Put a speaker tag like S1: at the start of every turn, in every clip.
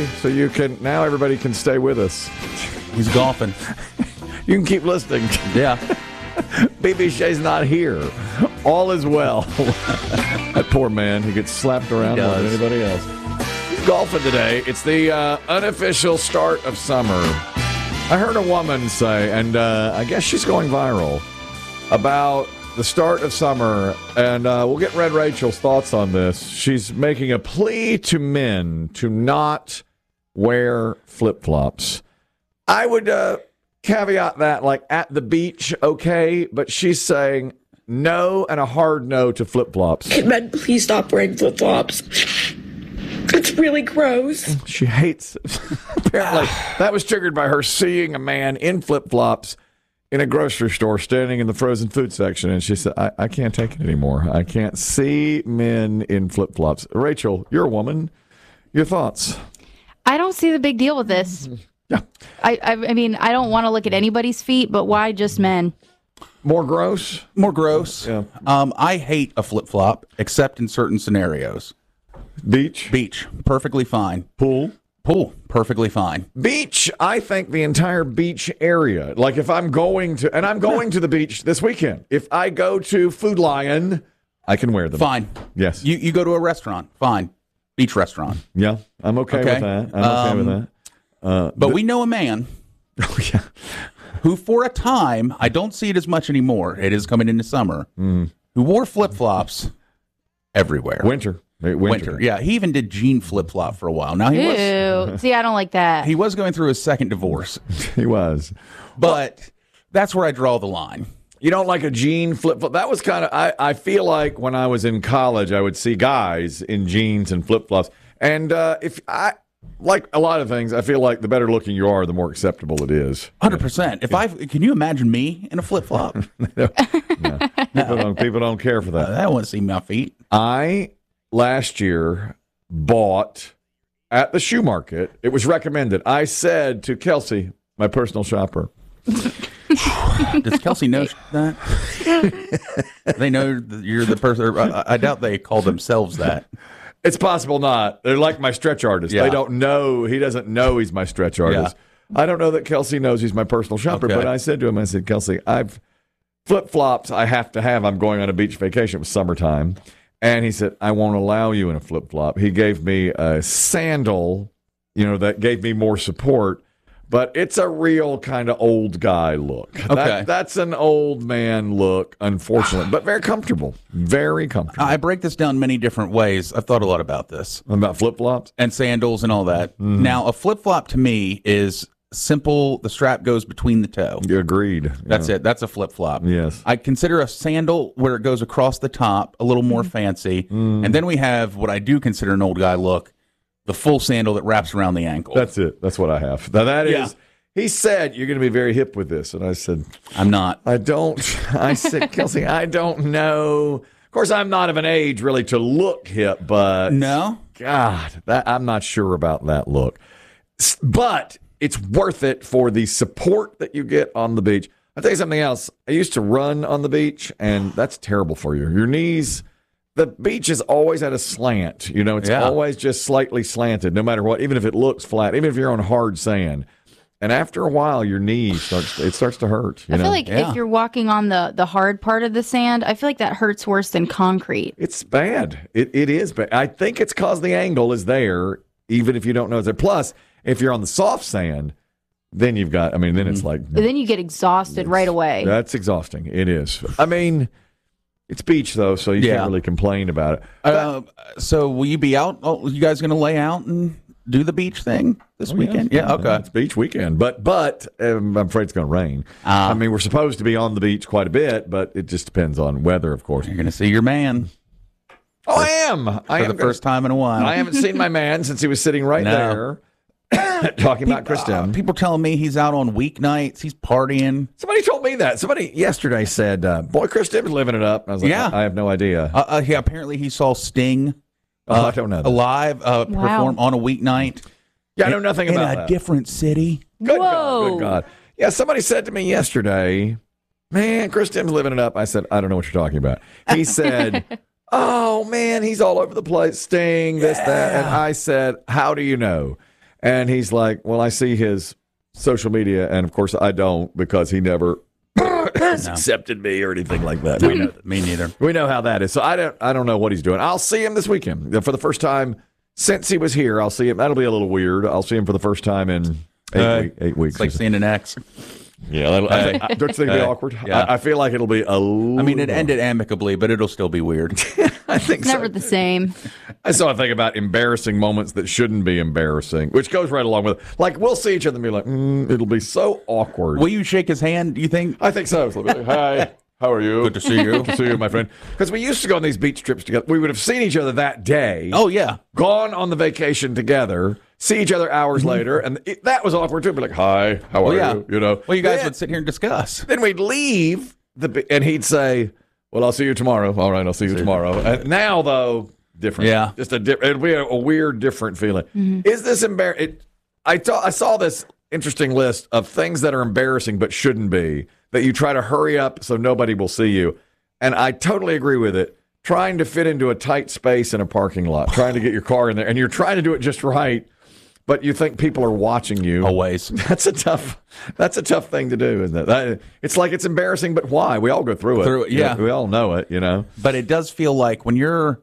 S1: so now everybody can stay with us.
S2: He's golfing.
S1: You can keep listening.
S2: Yeah.
S1: BB Shea's not here. All is well. That poor man, he gets slapped around more than anybody else. He's golfing today. It's the unofficial start of summer. I heard a woman say, and I guess she's going viral, about the start of summer, and we'll get Red Rachel's thoughts on this. She's making a plea to men to not wear flip-flops. I would caveat that, like, at the beach, okay, but she's saying no and a hard no to flip-flops.
S3: Can men please stop wearing flip-flops? It's really gross.
S1: She hates it. Apparently, that was triggered by her seeing a man in flip-flops in a grocery store standing in the frozen food section, and she said, I can't take it anymore. I can't see men in flip-flops. Rachel, you're a woman. Your thoughts?
S4: I don't see the big deal with this.
S1: Yeah.
S4: I mean, I don't want to look at anybody's feet, but why just men?
S1: More gross?
S2: More gross.
S1: Yeah.
S2: I hate a flip-flop, except in certain scenarios.
S1: Beach?
S2: Beach, perfectly fine.
S1: Pool?
S2: Pool, perfectly fine.
S1: Beach, I think the entire beach area. Like if I'm going to, and I'm going to the beach this weekend. If I go to Food Lion, I can wear them.
S2: Fine.
S1: Yes.
S2: You go to a restaurant, fine. Beach restaurant.
S1: Yeah, I'm okay with that. I'm okay with that.
S2: But we know a man who, for a time, I don't see it as much anymore. It is coming into summer. Who wore flip-flops everywhere.
S1: Winter.
S2: Yeah, he even did jean flip-flop for a while. Now he was.
S4: See, I don't like that.
S2: He was going through his second divorce.
S1: He was.
S2: But that's where I draw the line.
S1: You don't like a jean flip-flop? That was kind of, I feel like when I was in college, I would see guys in jeans and flip-flops. And if I, like a lot of things, I feel like the better looking you are, the more acceptable it is.
S2: 100%. Can you imagine me in a flip-flop?
S1: No. People don't care for that.
S2: I don't want to see my feet.
S1: I, last year, bought at the shoe market. It was recommended. I said to Kelsey, my personal shopper.
S2: Does Kelsey know that? They know that you're the person. I doubt they call themselves that.
S1: It's possible not. They're like my stretch artist.
S2: Yeah.
S1: They don't know. He doesn't know he's my stretch artist. Yeah. I don't know that Kelsey knows he's my personal shopper, but I said to him, I said, Kelsey, I've flip-flops I have to have. I'm going on a beach vacation. It was summertime. And he said, I won't allow you in a flip-flop. He gave me a sandal, that gave me more support. But it's a real kind of old guy look.
S2: Okay.
S1: That's an old man look, unfortunately, but very comfortable. Very comfortable.
S2: I break this down many different ways. I've thought a lot about this.
S1: About flip-flops?
S2: And sandals and all that. Mm-hmm. Now, a flip-flop to me is simple. The strap goes between the toe.
S1: You agreed.
S2: That's it. That's a flip-flop.
S1: Yes.
S2: I consider a sandal where it goes across the top, a little more fancy. And then we have what I do consider an old guy look. The full sandal that wraps around the ankle.
S1: That's it. That's what I have. Now that is, he said, you're going to be very hip with this. And I said,
S2: I'm not.
S1: I said, Kelsey, I don't know. Of course, I'm not of an age really to look hip, but.
S2: No?
S1: God, I'm not sure about that look. But it's worth it for the support that you get on the beach. I'll tell you something else. I used to run on the beach, and that's terrible for you. Your knees. The beach is always at a slant. It's always just slightly slanted, no matter what, even if it looks flat, even if you're on hard sand. And after a while, your knees starts to hurt.
S4: I feel like if you're walking on the hard part of the sand, I feel like that hurts worse than concrete.
S1: It's bad. It is bad. I think it's because the angle is there, even if you don't know it's there. Plus, if you're on the soft sand, then you've got, then it's like.
S4: But then you get exhausted right away.
S1: That's exhausting. It is. It's beach, though, so you can't really complain about it.
S2: So will you be out? Oh, you guys going to lay out and do the beach thing this weekend? Yeah, okay.
S1: It's beach weekend, but I'm afraid it's going to rain. We're supposed to be on the beach quite a bit, but it just depends on weather, of course.
S2: You're going to see your man.
S1: Oh, I am.
S2: For the first time in a while.
S1: I haven't seen my man since he was sitting right there. Talking about Chris Dem.
S2: People telling me he's out on weeknights. He's partying.
S1: Somebody told me that. Somebody yesterday said, boy, Chris Dem's living it up. And I was like, I have no idea.
S2: Apparently he saw Sting
S1: I don't know that.
S2: live perform on a weeknight.
S1: Yeah, I know nothing about that.
S2: In a different city.
S1: Good God, good God. Yeah, somebody said to me yesterday, man, Chris Dem's living it up. I said, I don't know what you're talking about. He said, oh, man, he's all over the place. Sting, this, that. And I said, how do you know? And he's like, well, I see his social media, and of course I don't because he never has accepted me or anything like that.
S2: Me neither.
S1: We know how that is. So I don't know what he's doing. I'll see him this weekend for the first time since he was here. I'll see him. That'll be a little weird. I'll see him for the first time in 8 weeks.
S2: It's like seeing an ex.
S1: Yeah, don't you think it'll be awkward?
S2: Yeah.
S1: I feel like it'll be a little...
S2: I mean, it ended amicably, but it'll still be weird.
S1: I think
S4: It's never the same.
S1: I saw a thing about embarrassing moments that shouldn't be embarrassing, which goes right along with it. Like, we'll see each other and be like, it'll be so awkward.
S2: Will you shake his hand, do you think?
S1: I think so. So, hi, how are you?
S2: Good to see you.
S1: Good to see you, my friend. Because we used to go on these beach trips together. We would have seen each other that day.
S2: Oh, yeah.
S1: Gone on the vacation together, see each other hours later, and that was awkward too. Be like, hi, how are you? You know.
S2: Well, you guys
S1: Then-
S2: would sit here and discuss.
S1: Then we'd leave, and he'd say, well, I'll see you tomorrow. All right, I'll see you tomorrow. Now, though, different.
S2: Yeah.
S1: Just it'll be a weird, different feeling. Is this embarrassing? I saw this interesting list of things that are embarrassing but shouldn't be, that you try to hurry up so nobody will see you. And I totally agree with it. Trying to fit into a tight space in a parking lot, trying to get your car in there, and you're trying to do it just right, but you think people are watching you.
S2: Always.
S1: That's a tough thing to do, isn't it? It's like it's embarrassing, but why? We all go through it.
S2: Yeah.
S1: We all know it, you know.
S2: But it does feel like when you're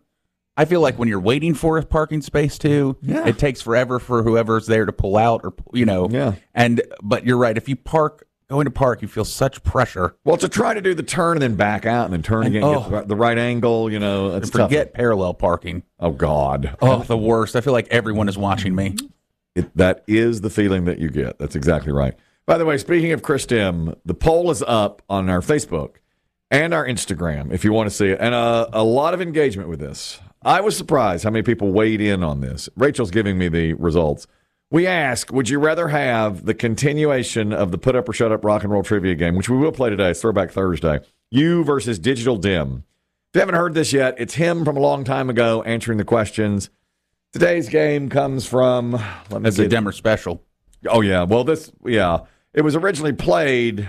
S2: waiting for a parking space too, it takes forever for whoever's there to pull out or,
S1: Yeah.
S2: But you're right. If you go into park, you feel such pressure.
S1: Well, to try to do the turn and then back out and then turn again, get the right angle, that's tough.
S2: Forget parallel parking.
S1: Oh, God.
S2: Oh, the worst. I feel like everyone is watching me.
S1: That is the feeling that you get. That's exactly right. By the way, speaking of Chris Dim, the poll is up on our Facebook and our Instagram if you want to see it. And a lot of engagement with this. I was surprised how many people weighed in on this. Rachel's giving me the results. We ask, would you rather have the continuation of the Put Up or Shut Up rock and roll trivia game, which we will play today, it's Throwback Thursday, you versus Digital Dim. If you haven't heard this yet, it's him from a long time ago answering the questions. Today's game comes from...
S2: It's a Dimmer special.
S1: Oh, yeah. Well, it was originally played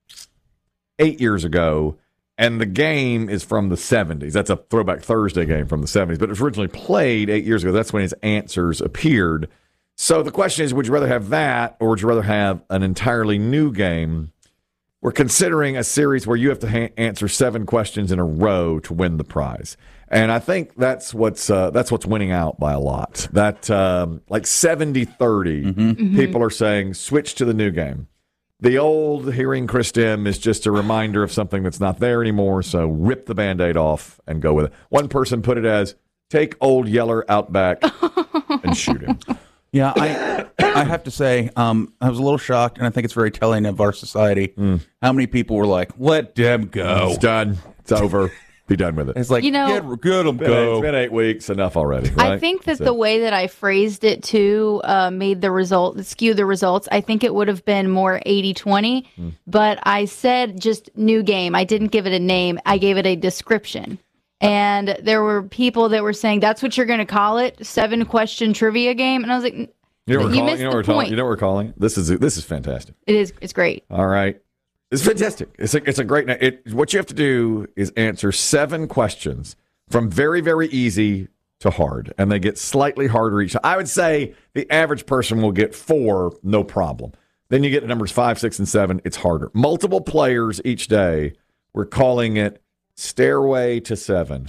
S1: 8 years ago, and the game is from the 70s. That's a Throwback Thursday game from the 70s, but it was originally played 8 years ago. That's when his answers appeared. So the question is, would you rather have that, or would you rather have an entirely new game? We're considering a series where you have to answer 7 questions in a row to win the prize. And I think that's what's winning out by a lot. That like 70-30, people are saying switch to the new game. The old hearing Chris Dim is just a reminder of something that's not there anymore, so rip the Band-Aid off and go with it. One person put it as, take old Yeller out back and shoot him.
S2: Yeah, I have to say, I was a little shocked, and I think it's very telling of our society. How many people were like, let Dim go.
S1: It's done. It's over. Be done with it.
S2: It's like, get him, go.
S1: It's been 8 weeks. Enough already. Right?
S4: I think that the way that I phrased it too made the skew the results. I think it would have been more 80-20, but I said just new game. I didn't give it a name. I gave it a description. And there were people that were saying, that's what you're going to call it? 7-question trivia game? And I was like, you missed the point.
S1: You know what we're calling? This is fantastic.
S4: It is. It's great.
S1: All right. It's fantastic. It's a great night. What you have to do is answer 7 questions from very, very easy to hard, and they get slightly harder each time. I would say the average person will get 4, no problem. Then you get to numbers 5, 6, and 7. It's harder. Multiple players each day. We're calling it Stairway to 7.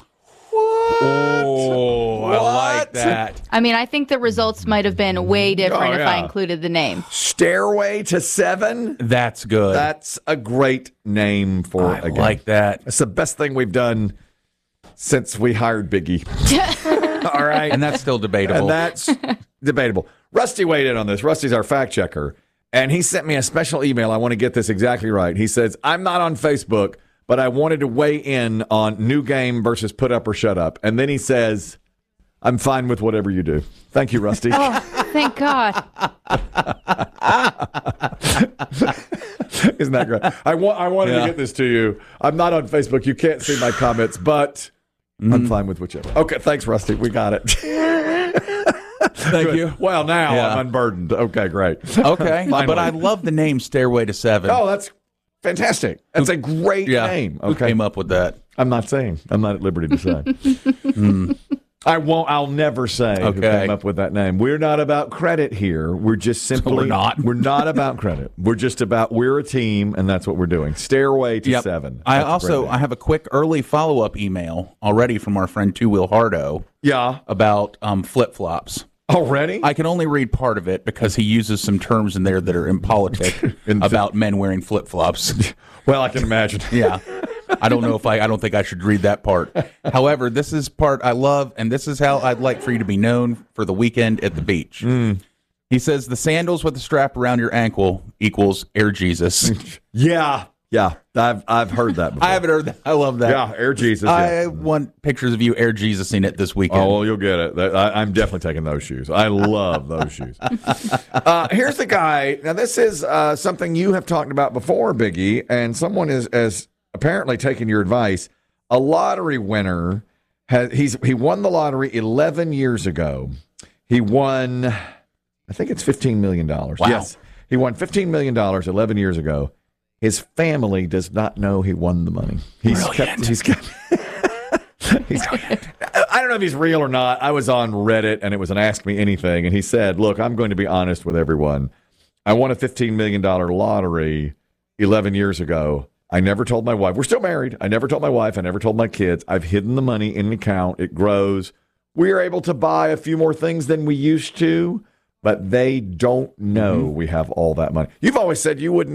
S2: Oh, I like that.
S4: I mean, I think the results might have been way different if I
S1: yeah.
S4: included the name.
S1: Stairway to 7?
S2: That's good.
S1: That's a great name for a game.
S2: I like that.
S1: It's the best thing we've done since we hired Biggie. All right.
S2: And that's still debatable.
S1: And that's debatable. Rusty weighed in on this. Rusty's our fact checker. And he sent me a special email. I want to get this exactly right. He says, I'm not on Facebook, but I wanted to weigh in on new game versus Put Up or Shut Up. And then he says, I'm fine with whatever you do. Thank you, Rusty.
S4: Oh, thank God.
S1: Isn't that great? I wanted to get this to you. I'm not on Facebook. You can't see my comments, but I'm fine with whichever. Okay, thanks, Rusty. We got it.
S2: Thank you.
S1: Well, now I'm unburdened. Okay, great.
S2: Okay.
S1: Finally.
S2: But I love the name Stairway to 7.
S1: Oh, that's fantastic. That's a great name.
S2: Who came up with that?
S1: I'm not saying. I'm not at liberty to say. I won't. I'll never say who
S2: Okay.
S1: came up with that name. We're not about credit here. We're just simply
S2: we're not.
S1: We're not about credit. We're just about we're a team, and that's what we're doing. Stairway to 7.
S2: I
S1: That's a great name.
S2: have a quick early follow-up email already from our friend Two Wheel Hardo
S1: yeah
S2: about flip-flops.
S1: already.
S2: I can only read part of it because he uses some terms in there that are impolitic about men wearing flip-flops.
S1: Well, I can imagine.
S2: Yeah. I don't think I should read that part. However, this is part I love, and this is how I'd like for you to be known for the weekend at the beach. He says the sandals with the strap around your ankle equals Air Jesus.
S1: Yeah. I've heard that before.
S2: I haven't heard that. I love that.
S1: Yeah, Air Jesus.
S2: I
S1: Yeah.
S2: want pictures of you Air Jesusing it this weekend.
S1: Oh, well, you'll get it. I'm definitely taking those shoes. I love those shoes. Here's the guy. Now, this is something you have talked about before, Biggie, and someone is apparently taking your advice. A lottery winner he won the lottery 11 years ago. He won, I think it's $15 million.
S2: Wow.
S1: Yes, he won $15 million 11 years ago. His family does not know he won the money. He's kept. I don't know if he's real or not. I was on Reddit, and it was an Ask Me Anything, and he said, look, I'm going to be honest with everyone. I won a $15 million lottery 11 years ago. I never told my wife. We're still married. I never told my wife. I never told my kids. I've hidden the money in an account. It grows. We are able to buy a few more things than we used to, but they don't know we have all that money. You've always said you wouldn't